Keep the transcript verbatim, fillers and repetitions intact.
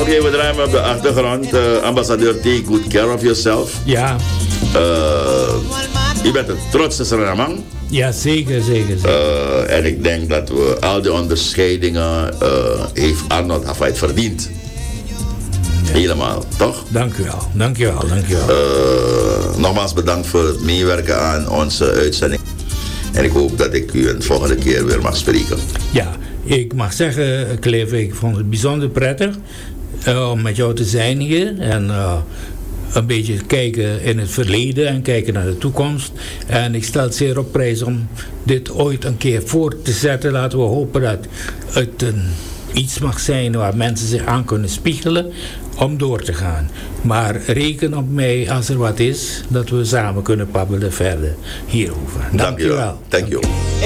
Oké, okay, we draaien op de achtergrond. Uh, ambassadeur T, good care of yourself. Ja. Uh, je bent een trotse Surinamang. Ja, zeker, zeker. zeker. Uh, en ik denk dat we al die onderscheidingen uh, heeft Arnold Hafait verdiend. Ja. Helemaal, toch? Dank u wel, dank u wel, dank u wel. Uh, nogmaals bedankt voor het meewerken aan onze uitzending. En ik hoop dat ik u een volgende keer weer mag spreken. Ja, ik mag zeggen, Cliff, ik vond het bijzonder prettig uh, om met jou te zijn hier. En uh, een beetje kijken in het verleden en kijken naar de toekomst. En ik stel het zeer op prijs om dit ooit een keer voor te zetten. Laten we hopen dat het een, iets mag zijn waar mensen zich aan kunnen spiegelen om door te gaan. Maar reken op mij als er wat is, dat we samen kunnen babbelen verder hierover. Dank, Dank je wel. Thank you.